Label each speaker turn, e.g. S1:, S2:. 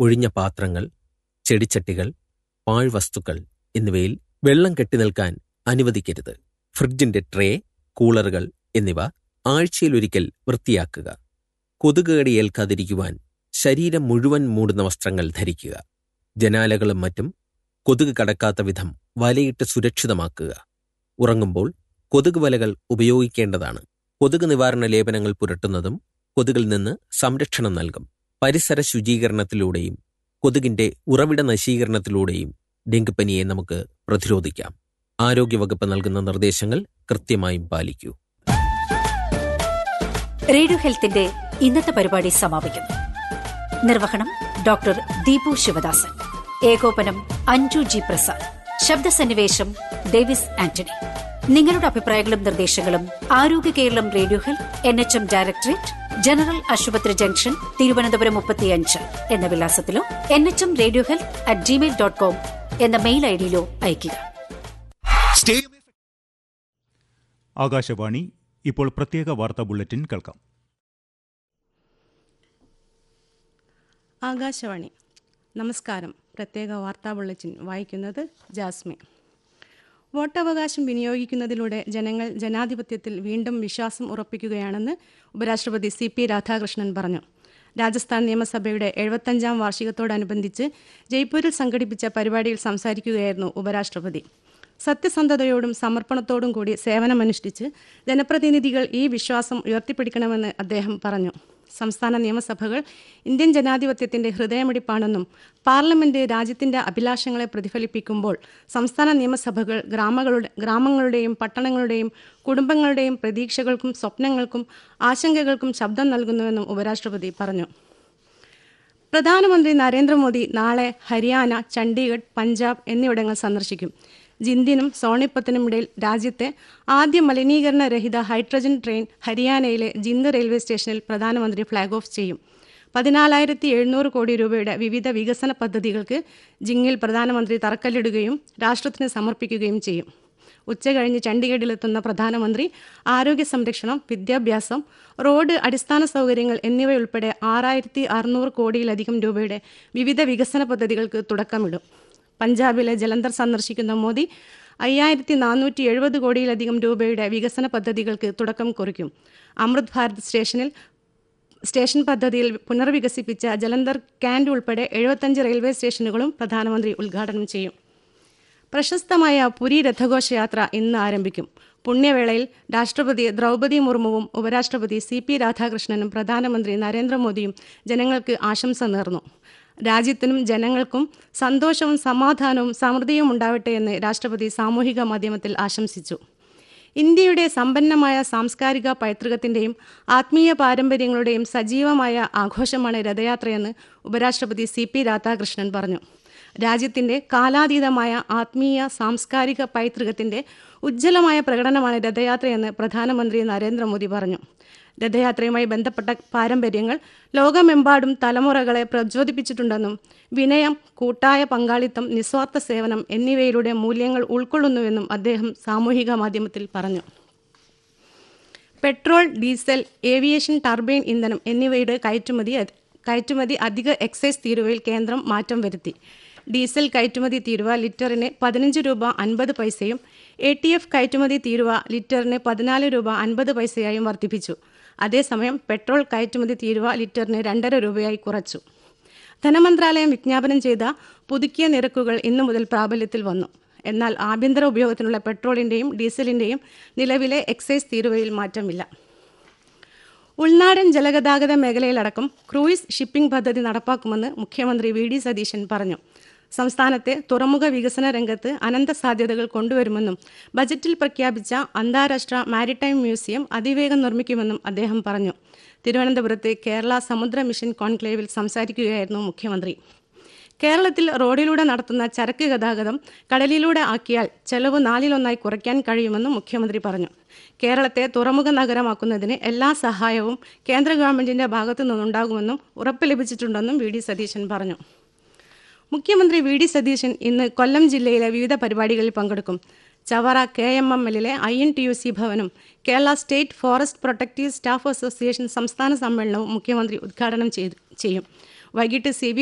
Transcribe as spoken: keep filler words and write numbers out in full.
S1: ഒഴിഞ്ഞ പാത്രങ്ങൾ, ചെടിച്ചട്ടികൾ, പാഴ്വസ്തുക്കൾ എന്നിവയിൽ വെള്ളം കെട്ടിനിൽക്കാൻ അനുവദിക്കരുത്. ഫ്രിഡ്ജിന്റെ ട്രേ, കൂളറുകൾ എന്നിവ ആഴ്ചയിലൊരിക്കൽ വൃത്തിയാക്കുക. കൊതുകുകടി ഏൽക്കാതിരിക്കുവാൻ ശരീരം മുഴുവൻ മൂടുന്ന വസ്ത്രങ്ങൾ ധരിക്കുക. ജനാലകളും മറ്റും കൊതുക് കടക്കാത്ത വിധം വലയിട്ട് സുരക്ഷിതമാക്കുക. ഉറങ്ങുമ്പോൾ കൊതുക് വലകൾ ഉപയോഗിക്കേണ്ടതാണ്. കൊതുക് നിവാരണ ലേപനങ്ങൾ പുരട്ടുന്നതും കൊതുകിൽ നിന്ന് സംരക്ഷണം നൽകും. പരിസര ശുചീകരണത്തിലൂടെയും കൊതുകിന്റെ ഉറവിട നശീകരണത്തിലൂടെയും ഡെങ്കിപ്പനിയെ നമുക്ക് പ്രതിരോധിക്കാം. ആരോഗ്യവകുപ്പ് നൽകുന്ന നിർദ്ദേശങ്ങൾ കൃത്യമായും പാലിക്കൂ.
S2: റേഡിയോ ഹെൽത്തിന്റെ ഇന്നത്തെ പരിപാടി സമാപിക്കുന്നു. നിർവഹണം ഡോക്ടർ ദീപു ശിവദാസൻ. ഏകോപനം അഞ്ജു ജി പ്രസാദ്. ശബ്ദസന്നിവേശം ഡേവിസ് ആന്റണി. നിങ്ങളുടെ അഭിപ്രായങ്ങളും നിർദ്ദേശങ്ങളും ആരോഗ്യ Keralam radio health N H M directorate, general ആശുപത്രി ജംഗ്ഷൻ, തിരുവനന്തപുരം മുപ്പത്തിയഞ്ച് എന്ന വിലാസത്തിലോ N H M radio health at Gmail dot com എന്ന മെയിൽ ഐഡിയിലോ അയയ്ക്കുക.
S3: ആകാശവാണി. ഇപ്പോൾ പ്രത്യേക വാർത്താ ബുള്ളറ്റിൻ കേൾക്കാം.
S4: ആകാശവാണി. നമസ്കാരം. പ്രത്യേക വാർത്താ ബുള്ളറ്റിൻ വായിക്കുന്നത് ജാസ്മി. വോട്ടവകാശം വിനിയോഗിക്കുന്നതിലൂടെ ജനങ്ങൾ ജനാധിപത്യത്തിൽ വീണ്ടും വിശ്വാസം ഉറപ്പിക്കുകയാണെന്ന് ഉപരാഷ്ട്രപതി സി പി രാധാകൃഷ്ണൻ പറഞ്ഞു. രാജസ്ഥാൻ നിയമസഭയുടെ എഴുപത്തഞ്ചാം വാർഷികത്തോടനുബന്ധിച്ച് ജയ്പൂരിൽ സംഘടിപ്പിച്ച പരിപാടിയിൽ സംസാരിക്കുകയായിരുന്നു ഉപരാഷ്ട്രപതി. സത്യസന്ധതയോടും സമർപ്പണത്തോടും കൂടി സേവനമനുഷ്ഠിച്ച് ജനപ്രതിനിധികൾ ഈ വിശ്വാസം ഉയർത്തിപ്പിടിക്കണമെന്ന് അദ്ദേഹം പറഞ്ഞു. സംസ്ഥാന നിയമസഭകൾ ഇന്ത്യൻ ജനാധിപത്യത്തിന്റെ ഹൃദയമിടിപ്പാണെന്നും പാർലമെന്റ് രാജ്യത്തിന്റെ അഭിലാഷങ്ങളെ പ്രതിഫലിപ്പിക്കുമ്പോൾ സംസ്ഥാന നിയമസഭകൾ ഗ്രാമങ്ങളുടെ ഗ്രാമങ്ങളുടെയും പട്ടണങ്ങളുടെയും കുടുംബങ്ങളുടെയും പ്രതീക്ഷകൾക്കും സ്വപ്നങ്ങൾക്കും ആശങ്കകൾക്കും ശബ്ദം നൽകുന്നുവെന്നും ഉപരാഷ്ട്രപതി പറഞ്ഞു. പ്രധാനമന്ത്രി നരേന്ദ്രമോദി നാളെ ഹരിയാന, ചണ്ഡീഗഡ്, പഞ്ചാബ് എന്നിവിടങ്ങൾ സന്ദർശിക്കും. ജിന്ദിനും സോണിപ്പത്തിനും ഇടയിൽ രാജ്യത്തെ ആദ്യ മലിനീകരണ രഹിത ഹൈഡ്രജൻ ട്രെയിൻ ഹരിയാനയിലെ ജിന്ദ് റെയിൽവേ സ്റ്റേഷനിൽ പ്രധാനമന്ത്രി ഫ്ളാഗ് ഓഫ് ചെയ്യും. പതിനാലായിരത്തി എഴുന്നൂറ് കോടി രൂപയുടെ വിവിധ വികസന പദ്ധതികൾക്ക് ജിങ്ങിൽ പ്രധാനമന്ത്രി തറക്കല്ലിടുകയും രാഷ്ട്രത്തിന് സമർപ്പിക്കുകയും ചെയ്യും. ഉച്ചകഴിഞ്ഞ് ചണ്ഡീഗഡിലെത്തുന്ന പ്രധാനമന്ത്രി ആരോഗ്യ സംരക്ഷണം, വിദ്യാഭ്യാസം, റോഡ്, അടിസ്ഥാന സൗകര്യങ്ങൾ എന്നിവയുൾപ്പെടെ ആറായിരത്തി അറുന്നൂറ് കോടിയിലധികം രൂപയുടെ വിവിധ വികസന പദ്ധതികൾക്ക് തുടക്കമിടും. പഞ്ചാബിലെ ജലന്ധർ സന്ദർശിക്കുന്ന മോദി അയ്യായിരത്തി നാനൂറ്റി എഴുപത് കോടിയിലധികം രൂപയുടെ വികസന പദ്ധതികൾക്ക് തുടക്കം കുറിക്കും. അമൃത് ഭാരത് സ്റ്റേഷനിൽ സ്റ്റേഷൻ പദ്ധതിയിൽ പുനർവികസിപ്പിച്ച ജലന്ധർ ക്യാൻറ് ഉൾപ്പെടെ എഴുപത്തഞ്ച് റെയിൽവേ സ്റ്റേഷനുകളും പ്രധാനമന്ത്രി ഉദ്ഘാടനം ചെയ്യും. പ്രശസ്തമായ പുരി രഥഘോഷയാത്ര ഇന്ന് ആരംഭിക്കും. പുണ്യവേളയിൽ രാഷ്ട്രപതി ദ്രൗപദി മുർമുവും ഉപരാഷ്ട്രപതി സി പി രാധാകൃഷ്ണനും പ്രധാനമന്ത്രി നരേന്ദ്രമോദിയും ജനങ്ങൾക്ക് ആശംസ നേർന്നു. രാജ്യത്തിനും ജനങ്ങൾക്കും സന്തോഷവും സമാധാനവും സമൃദ്ധിയും ഉണ്ടാവട്ടെ എന്ന് രാഷ്ട്രപതി സാമൂഹിക മാധ്യമത്തിൽ ആശംസിച്ചു. ഇന്ത്യയുടെ സമ്പന്നമായ സാംസ്കാരിക പൈതൃകത്തിൻ്റെയും ആത്മീയ പാരമ്പര്യങ്ങളുടെയും സജീവമായ ആഘോഷമാണ് രഥയാത്രയെന്ന് ഉപരാഷ്ട്രപതി സി പി രാധാകൃഷ്ണൻ പറഞ്ഞു. രാജ്യത്തിൻ്റെ കാലാതീതമായ ആത്മീയ സാംസ്കാരിക പൈതൃകത്തിൻ്റെ ഉജ്ജ്വലമായ പ്രകടനമാണ് രഥയാത്രയെന്ന് പ്രധാനമന്ത്രി നരേന്ദ്രമോദി പറഞ്ഞു. രഥയാത്രയുമായി ബന്ധപ്പെട്ട പാരമ്പര്യങ്ങൾ ലോകമെമ്പാടും തലമുറകളെ പ്രചോദിപ്പിച്ചിട്ടുണ്ടെന്നും വിനയം, കൂട്ടായ പങ്കാളിത്തം, നിസ്വാർത്ഥ സേവനം എന്നിവയിലൂടെ മൂല്യങ്ങൾ ഉൾക്കൊള്ളുന്നുവെന്നും അദ്ദേഹം സാമൂഹിക മാധ്യമത്തിൽ പറഞ്ഞു. പെട്രോൾ, ഡീസൽ, ഏവിയേഷൻ ടർബൈൻ ഇന്ധനം എന്നിവയുടെ കയറ്റുമതി കയറ്റുമതി അധിക എക്സൈസ് തീരുവയിൽ കേന്ദ്രം മാറ്റം വരുത്തി. ഡീസൽ കയറ്റുമതി തീരുവ ലിറ്ററിന് പതിനഞ്ച് രൂപ അൻപത് പൈസയും എ ടി എഫ് കയറ്റുമതി തീരുവ ലിറ്ററിന് പതിനാല് രൂപ അൻപത് പൈസയായും വർദ്ധിപ്പിച്ചു. അതേസമയം പെട്രോൾ കയറ്റുമതി തീരുവ ലിറ്ററിന് രണ്ടര രൂപയായി കുറച്ചു. ധനമന്ത്രാലയം വിജ്ഞാപനം ചെയ്ത പുതുക്കിയ നിരക്കുകൾ ഇന്നു മുതൽ പ്രാബല്യത്തിൽ വന്നു. എന്നാൽ ആഭ്യന്തര ഉപയോഗത്തിനുള്ള പെട്രോളിൻ്റെയും ഡീസലിൻ്റെയും നിലവിലെ എക്സൈസ് തീരുവയിൽ മാറ്റമില്ല. ഉൾനാടൻ ജലഗതാഗത മേഖലയിലടക്കം ക്രൂയിസ് ഷിപ്പിംഗ് പദ്ധതി നടപ്പാക്കുമെന്ന് മുഖ്യമന്ത്രി വി ഡി സതീശൻ പറഞ്ഞു. സംസ്ഥാനത്തെ തുറമുഖ വികസന രംഗത്ത് അനന്ത സാധ്യതകൾ കൊണ്ടുവരുമെന്നും ബജറ്റിൽ പ്രഖ്യാപിച്ച അന്താരാഷ്ട്ര മാരിടൈം മ്യൂസിയം അതിവേഗം നിർമ്മിക്കുമെന്നും അദ്ദേഹം പറഞ്ഞു. തിരുവനന്തപുരത്ത് കേരള സമുദ്ര മിഷൻ കോൺക്ലേവിൽ സംസാരിക്കുകയായിരുന്നു മുഖ്യമന്ത്രി. കേരളത്തിൽ റോഡിലൂടെ നടത്തുന്ന ചരക്ക് ഗതാഗതം കടലിലൂടെ ആക്കിയാൽ ചെലവ് നാലിലൊന്നായി കുറയ്ക്കാൻ കഴിയുമെന്നും മുഖ്യമന്ത്രി പറഞ്ഞു. കേരളത്തെ തുറമുഖ നഗരമാക്കുന്നതിന് എല്ലാ സഹായവും കേന്ദ്ര ഗവൺമെന്റിന്റെ ഭാഗത്തു നിന്നുണ്ടാകുമെന്നും ഉറപ്പ് ലഭിച്ചിട്ടുണ്ടെന്നും വി ഡി സതീശൻ പറഞ്ഞു. മുഖ്യമന്ത്രി വി ഡി സതീശൻ ഇന്ന് കൊല്ലം ജില്ലയിലെ വിവിധ പരിപാടികളിൽ പങ്കെടുക്കും. Chavara K M M എല്ലിലെ I N T U C ഭവനും Kerala state forest protective staff association സംസ്ഥാന സമ്മേളനവും മുഖ്യമന്ത്രി ഉദ്ഘാടനം ചെയ്യും. വൈകിട്ട് സി